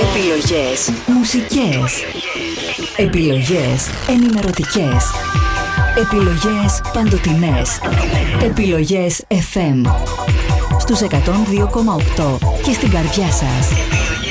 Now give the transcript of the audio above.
Επιλογές μουσικές. Επιλογές ενημερωτικές. Επιλογές παντοτινές. Επιλογές FM. Στους 102,8 και στην καρδιά σας.